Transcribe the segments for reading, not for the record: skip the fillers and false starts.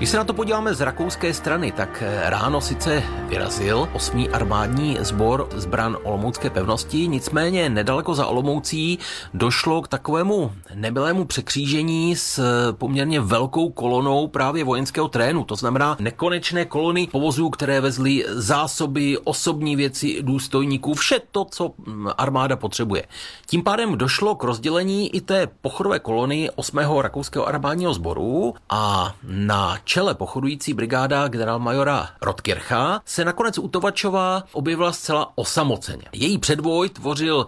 Když se na to podíváme z rakouské strany, tak ráno sice vyrazil 8. armádní sbor z bran olomoucké pevnosti, nicméně nedaleko za Olomoucí došlo k takovému nebylému překřížení s poměrně velkou kolonou právě vojenského trénu. To znamená nekonečné kolony povozů, které vezly zásoby, osobní věci důstojníků, vše to, co armáda potřebuje. Tím pádem došlo k rozdělení i té pochodové kolony 8. rakouského armádního sboru a na čele pochodující brigáda generálmajora Rotkircha se nakonec u Tovačova objevila zcela osamoceně. Její předvoj tvořil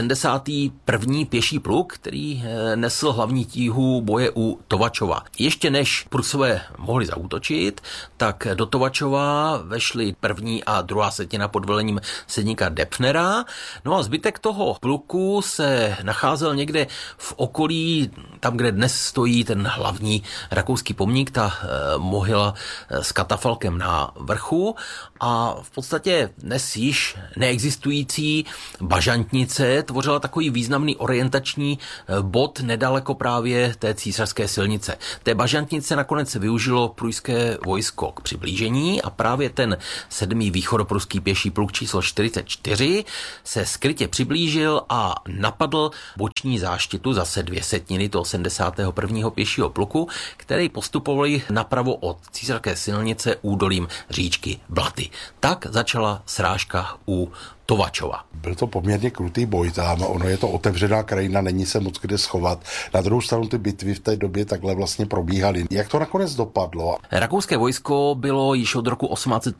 71. pěší pluk, který nesl hlavní tíhu boje u Tovačova. Ještě než Prusové mohli zaútočit, tak do Tovačova vešli 1. a 2. setina pod velením sedníka Depfnera. No a zbytek toho pluku se nacházel někde v okolí, tam, kde dnes stojí ten hlavní rakouský pomník, ta mohyla s katafalkem na vrchu, a v podstatě dnes již neexistující bažantnice tvořila takový významný orientační bod nedaleko právě té císařské silnice. Té bažantnice nakonec využilo prusské vojsko k přiblížení a právě ten 7. východopruský pěší pluk číslo 44 se skrytě přiblížil a napadl boční záštitu, zase 2 setiny toho 71. pěšího pluku, který postupovali napravo od císařské silnice údolím říčky Blaty. Tak začala srážka u Tovačova. Byl to poměrně krutý boj tam, ono je to otevřená krajina, není se moc kde schovat. Na druhou stranu ty bitvy v té době takhle vlastně probíhaly. Jak to nakonec dopadlo? Rakouské vojsko bylo již od roku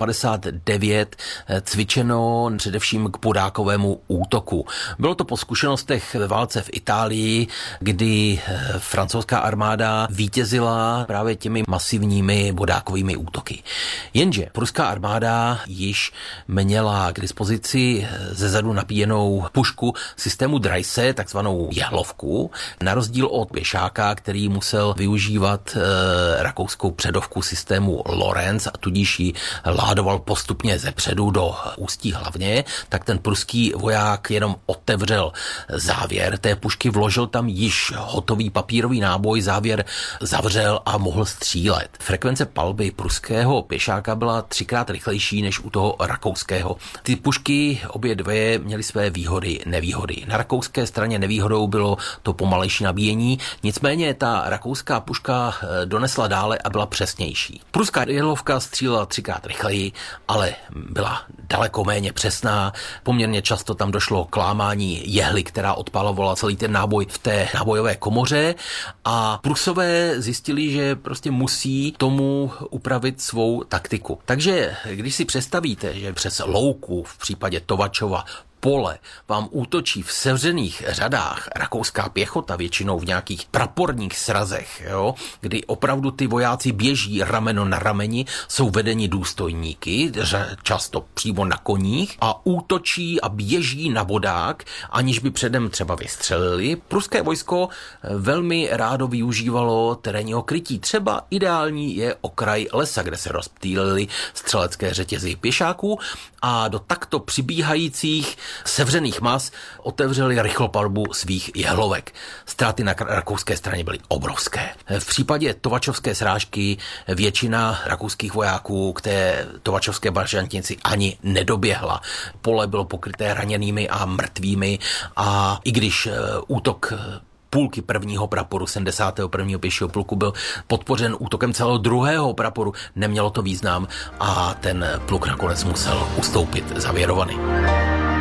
1859 cvičeno především k podákovému útoku. Bylo to po zkušenostech ve válce v Itálii, kdy francouzská armáda vítězila právě těmi masivními bodákovými útoky. Jenže pruská armáda již měla k dispozici zezadu nabíjenou pušku systému Dreise, takzvanou jehlovku, na rozdíl od pěšáka, který musel využívat rakouskou předovku systému Lorenz a tudíž ji ládoval postupně zepředu do ústí hlavně, tak ten pruský voják jenom otevřel závěr té pušky, vložil tam již hotový papírový náboj, závěr zavřel a mohl střílet. Frekvence palby pruského pěšáka byla 3krát rychlejší než u toho rakouského. Ty pušky obě dvě měly své výhody, nevýhody. Na rakouské straně nevýhodou bylo to pomalejší nabíjení, nicméně ta rakouská puška donesla dále a byla přesnější. Pruská jehlovka střílela 3krát rychleji, ale byla daleko méně přesná. Poměrně často tam došlo k lámání jehly, která odpalovala celý ten náboj v té nábojové komoře, a Prusové zjistili, že prostě musí tomu upravit svou taktiku. Takže když si představíte, že přes louku v případě Tovačova pole vám útočí v sevřených řadách rakouská pěchota, většinou v nějakých praporních srazech, jo, kdy opravdu ty vojáci běží rameno na rameni, jsou vedeni důstojníky, často přímo na koních, a útočí a běží na bodák, aniž by předem třeba vystřelili. Pruské vojsko velmi rádo využívalo terénního krytí. Třeba ideální je okraj lesa, kde se rozptýlily střelecké řetězy pěšáků, a do takto přibíhajících sevřených mas otevřeli rychlopalbu svých jehlovek. Ztráty na rakouské straně byly obrovské. V případě tovačovské srážky většina rakouských vojáků k té tovačovské bažantnici ani nedoběhla. Pole bylo pokryté raněnými a mrtvými, a i když útok půlky 1. praporu 71. pěšího pluku byl podpořen útokem celého 2. praporu, nemělo to význam a ten pluk nakonec musel ustoupit zavěrovaný.